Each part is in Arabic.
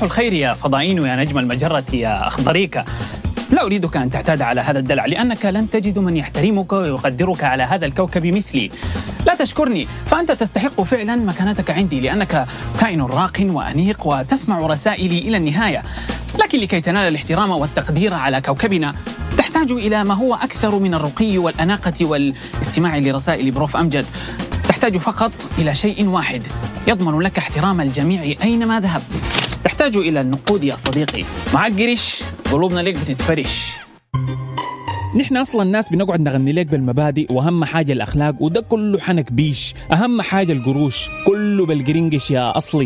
صباح الخير يا فضائين يا نجم المجرة يا أخضريكا. لا أريدك أن تعتاد على هذا الدلع لأنك لن تجد من يحترمك ويقدرك على هذا الكوكب مثلي. لا تشكرني فأنت تستحق فعلا مكانتك عندي لأنك كائن راق وأنيق وتسمع رسائلي إلى النهاية. لكن لكي تنال الاحترام والتقدير على كوكبنا تحتاج إلى ما هو أكثر من الرقي والأناقة والاستماع لرسائل بروف أمجد. تحتاج فقط إلى شيء واحد يضمن لك احترام الجميع أينما ذهب. تحتاج إلى النقود يا صديقي. معك قرش قلوبنا لك بتتفرش. نحن أصلا الناس بنقعد نغني لك بالمبادئ وأهم حاجة الأخلاق وده كله حنك بيش. أهم حاجة القروش كله بالقرنقش يا أصلي.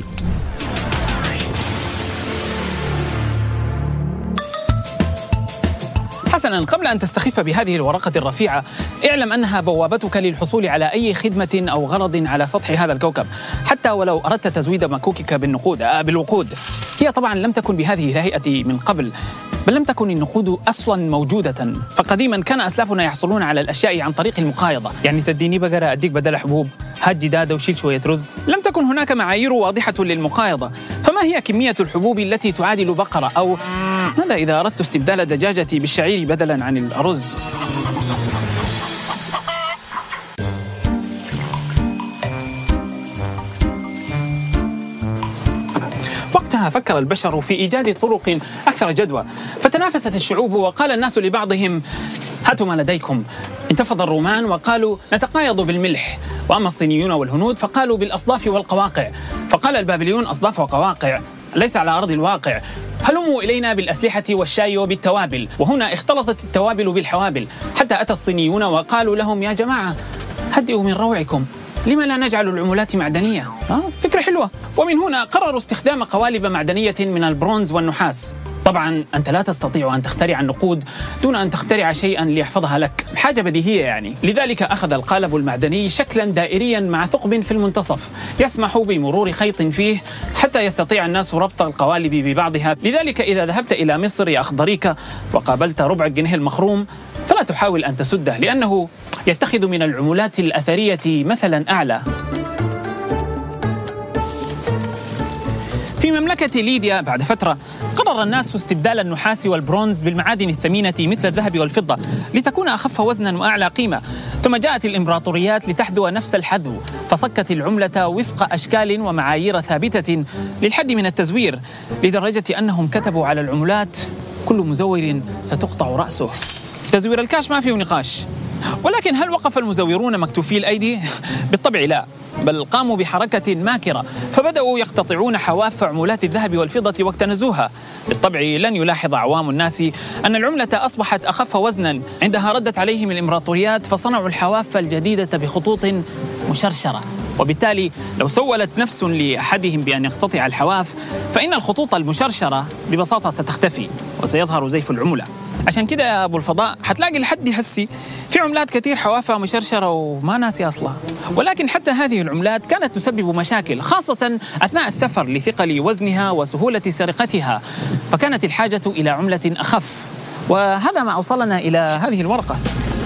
حسناً، قبل أن تستخف بهذه الورقة الرفيعة اعلم أنها بوابتك للحصول على أي خدمة أو غرض على سطح هذا الكوكب، حتى ولو أردت تزويد مكوكك بالوقود. هي طبعاً لم تكن بهذه الهيئة من قبل، بل لم تكن النقود أصلاً موجودة. فقديما كان أسلافنا يحصلون على الأشياء عن طريق المقايضة، يعني تديني بقرة أديك بدل حبوب، هات جدادة وشيل شوية رز. لم تكن هناك معايير واضحة للمقايضة، فما هي كمية الحبوب التي تعادل بقرة؟ أو ماذا إذا أردت استبدال دجاجتي بالشعير بدلاً عن الأرز؟ وقتها فكر البشر في إيجاد طرق أكثر جدوى، فتنافست الشعوب وقال الناس لبعضهم هاتوا ما لديكم. انتفض الرومان وقالوا نتقايض بالملح، وأما الصينيون والهنود فقالوا بالأصداف والقواقع، فقال البابليون أصداف وقواقع ليس على أرض الواقع، هلموا إلينا بالأسلحة والشاي وبالتوابل. وهنا اختلطت التوابل بالحوابل حتى أتى الصينيون وقالوا لهم يا جماعة هدئوا من روعكم، لما لا نجعل العملات معدنية؟ فكرة حلوة. ومن هنا قرروا استخدام قوالب معدنية من البرونز والنحاس. طبعا أنت لا تستطيع أن تخترع النقود دون أن تخترع شيئا ليحفظها لك، حاجة بديهية يعني. لذلك أخذ القالب المعدني شكلا دائريا مع ثقب في المنتصف يسمح بمرور خيط فيه حتى يستطيع الناس ربط القوالب ببعضها. لذلك إذا ذهبت إلى مصر يا أخضريكا وقابلت ربع الجنيه المخروم فلا تحاول أن تسده لأنه يتخذ من العملات الأثرية مثلا أعلى. في مملكة ليديا بعد فترة قرر الناس استبدال النحاس والبرونز بالمعادن الثمينة مثل الذهب والفضة لتكون أخف وزنا وأعلى قيمة. ثم جاءت الإمبراطوريات لتحذو نفس الحذو، فصكت العملة وفق أشكال ومعايير ثابتة للحد من التزوير، لدرجة أنهم كتبوا على العملات كل مزور ستقطع رأسه. تزوير الكاش ما فيه نقاش. ولكن هل وقف المزورون مكتوفي الأيدي؟ بالطبع لا، بل قاموا بحركة ماكرة، فبدأوا يقتطعون حواف عملات الذهب والفضة واكتنزوها. بالطبع لن يلاحظ عوام الناس أن العملة أصبحت أخف وزنا. عندها ردت عليهم الإمبراطوريات فصنعوا الحواف الجديدة بخطوط مشرشرة، وبالتالي لو سولت نفس لأحدهم بأن يقتطع الحواف فإن الخطوط المشرشرة ببساطة ستختفي وسيظهر زيف العملة. عشان كده يا أبو الفضاء حتلاقي لحد هسي في عملات كثير حوافها مشرشرة وما ناسي أصلا. ولكن حتى هذه العملات كانت تسبب مشاكل خاصة أثناء السفر لثقل وزنها وسهولة سرقتها، فكانت الحاجة إلى عملة أخف. وهذا ما أوصلنا إلى هذه الورقة.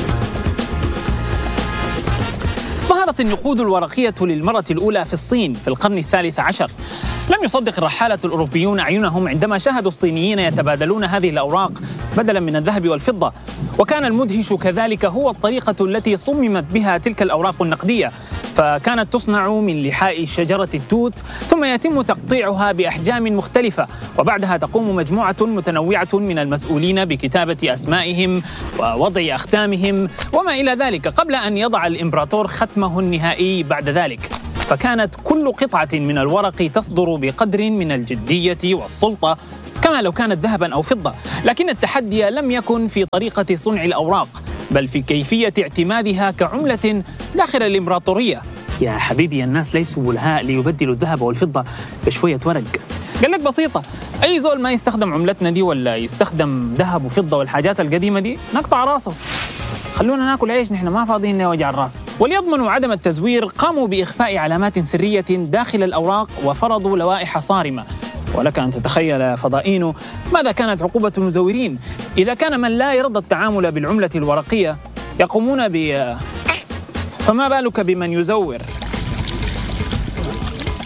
ظهرت النقود الورقية للمرة الأولى في الصين في القرن الثالث عشر. لم يصدق الرحالة الأوروبيون أعينهم عندما شاهدوا الصينيين يتبادلون هذه الأوراق بدلا من الذهب والفضة، وكان المدهش كذلك هو الطريقة التي صممت بها تلك الأوراق النقدية، فكانت تصنع من لحاء شجرة التوت ثم يتم تقطيعها بأحجام مختلفة، وبعدها تقوم مجموعة متنوعة من المسؤولين بكتابة أسمائهم ووضع أختامهم وما إلى ذلك قبل أن يضع الإمبراطور ختمه النهائي بعد ذلك. فكانت كل قطعة من الورق تصدر بقدر من الجدية والسلطة كما لو كانت ذهبا أو فضة. لكن التحدي لم يكن في طريقة صنع الأوراق بل في كيفية اعتمادها كعملة داخل الإمبراطورية. يا حبيبي الناس ليسوا بلهاء ليبدلوا الذهب والفضة بشوية ورق. قال لك بسيطة، أي زول ما يستخدم عملتنا دي ولا يستخدم ذهب وفضة والحاجات القديمة دي نقطع راسه. خلونا ناكل عيش، نحن ما فاضيين لوجع الراس. وليضمنوا عدم التزوير قاموا بإخفاء علامات سرية داخل الأوراق وفرضوا لوائح صارمة. ولك أن تتخيل فضائين ماذا كانت عقوبة المزورين إذا كان من لا يرضى التعامل بالعملة الورقية يقومون فما بالك بمن يزور.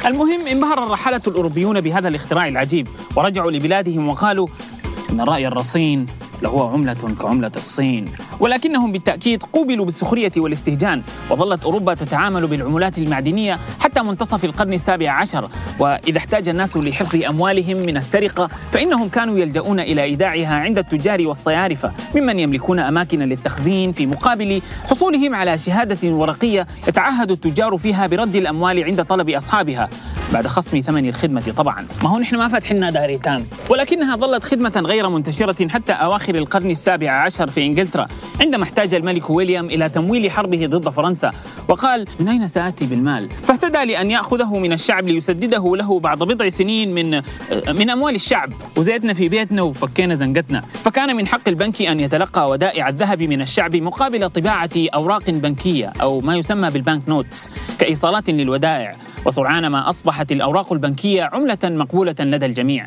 المهم انبهر الرحالة الأوروبيون بهذا الاختراع العجيب ورجعوا لبلادهم وقالوا إن الرأي الرصين لهو عملة كعملة الصين، ولكنهم بالتأكيد قوبلوا بالسخرية والاستهجان، وظلت أوروبا تتعامل بالعملات المعدنية حتى منتصف القرن ال17. وإذا احتاج الناس لحفظ أموالهم من السرقة فإنهم كانوا يلجؤون إلى إيداعها عند التجار والصيارفة ممن يملكون أماكن للتخزين، في مقابل حصولهم على شهادة ورقية يتعهد التجار فيها برد الأموال عند طلب أصحابها بعد خصم ثمن الخدمة. طبعا ما هو نحن ما فاتحنا داريتان، ولكنها ظلت خدمة غير منتشرة حتى أواخر القرن ال17 في إنجلترا، عندما احتاج الملك ويليام إلى تمويل حربه ضد فرنسا وقال من أين سآتي بالمال؟ فاهتدى لأن يأخذه من الشعب ليسدده له بعد بضع سنين من أموال الشعب، وزيتنا في بيتنا وفكينا زنقتنا، فكان من حق البنك أن يتلقى ودائع الذهب من الشعب مقابل طباعة أوراق بنكية أو ما يسمى بالبانك نوتس كإيصالات للودائع، وسرعان ما أصبحت الأوراق البنكية عملة مقبولة لدى الجميع.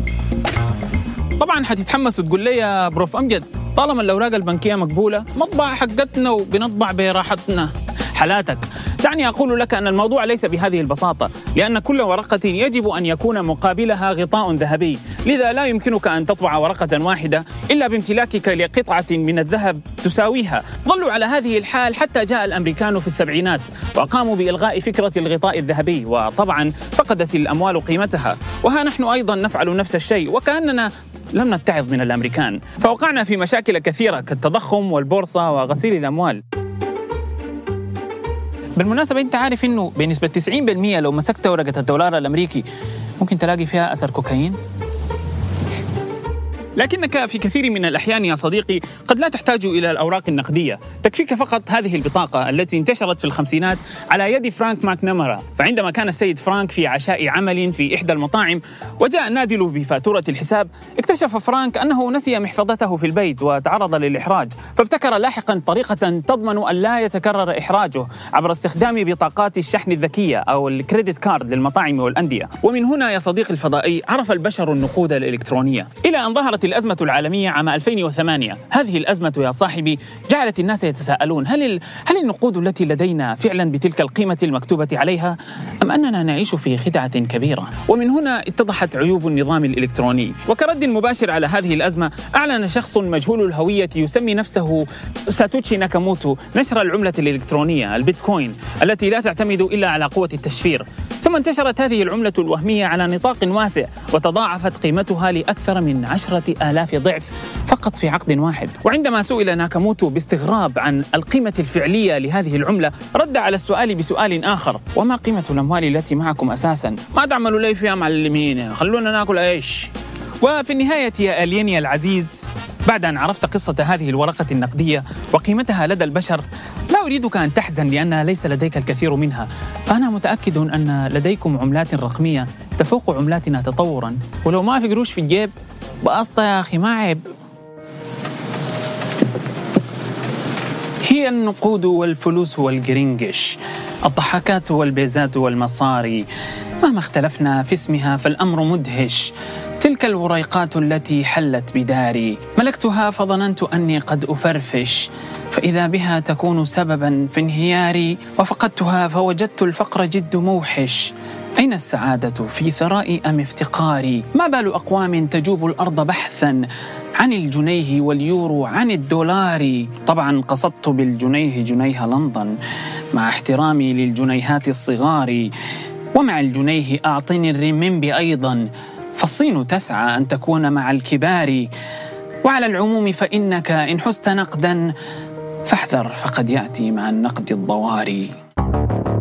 طبعا حتتحمس وتقول لي يا بروف أمجد طالما الأوراق البنكية مقبولة مطبع حقتنا وبنطبع براحتنا. حالاتك. دعني أقول لك أن الموضوع ليس بهذه البساطة، لأن كل ورقة يجب أن يكون مقابلها غطاء ذهبي، لذا لا يمكنك أن تطبع ورقة واحدة إلا بامتلاكك لقطعة من الذهب تساويها. ظلوا على هذه الحال حتى جاء الأمريكان في السبعينات وقاموا بإلغاء فكرة الغطاء الذهبي، وطبعا فقدت الأموال قيمتها، وها نحن أيضا نفعل نفس الشيء وكأننا لم نتعظ من الأمريكان، فوقعنا في مشاكل كثيرة كالتضخم والبورصة وغسيل الأموال. بالمناسبة أنت عارف أنه بنسبة 90% لو مسكت ورقة الدولار الأمريكي ممكن تلاقي فيها أثر كوكايين؟ لكنك في كثير من الأحيان يا صديقي قد لا تحتاج إلى الأوراق النقدية، تكفيك فقط هذه البطاقة التي انتشرت في الخمسينات على يد فرانك ماكنامارا. فعندما كان السيد فرانك في عشاء عمل في إحدى المطاعم وجاء النادل بفاتورة الحساب، اكتشف فرانك أنه نسي محفظته في البيت وتعرض للإحراج، فابتكر لاحقا طريقة تضمن أن لا يتكرر إحراجه عبر استخدام بطاقات الشحن الذكية أو الكريدت كارد للمطاعم والأندية. ومن هنا يا صديقي الفضائي عرف البشر النقود الإلكترونية، إلى أن ظهرت الأزمة العالمية عام 2008. هذه الأزمة يا صاحبي جعلت الناس يتساءلون هل النقود التي لدينا فعلا بتلك القيمة المكتوبة عليها أم أننا نعيش في خدعة كبيرة؟ ومن هنا اتضحت عيوب النظام الإلكتروني. وكرد مباشر على هذه الأزمة أعلن شخص مجهول الهوية يسمي نفسه ساتوشي ناكاموتو نشر العملة الإلكترونية البيتكوين التي لا تعتمد إلا على قوة التشفير. ثم انتشرت هذه العملة الوهمية على نطاق واسع وتضاعفت قيمتها لأكثر من 10,000 ضعف فقط في عقد واحد. وعندما سئل ناكاموتو باستغراب عن القيمة الفعلية لهذه العملة رد على السؤال بسؤال آخر: وما قيمة الأموال التي معكم أساسا؟ ما تعملوا لي فيها معلمين، خلونا ناكل عيش. وفي النهاية يا أليني العزيز، بعد أن عرفت قصة هذه الورقة النقدية وقيمتها لدى البشر، لا أريدك أن تحزن لأن ليس لديك الكثير منها، فأنا متأكد أن لديكم عملات رقمية تفوق عملاتنا تطورا، ولو ما في قروش في الجيب بقسطة يا أخي ما عيب. هي النقود والفلوس والجرينجش، الضحكات والبيزات والمصاري، مهما اختلفنا في اسمها فالأمر مدهش. تلك الوريقات التي حلت بداري، ملكتها فظننت أني قد أفرفش، فإذا بها تكون سببا في انهياري، وفقدتها فوجدت الفقر جد موحش. أين السعادة في ثرائي أم افتقاري؟ ما بال أقوام تجوب الأرض بحثا عن الجنيه واليورو عن الدولار. طبعا قصدت بالجنيه جنيه لندن مع احترامي للجنيهات الصغار، ومع الجنيه أعطني الرمنبي أيضا، فالصين تسعى أن تكون مع الكبار. وعلى العموم فإنك إن حست نقدا فاحذر، فقد يأتي مع النقد الضواري.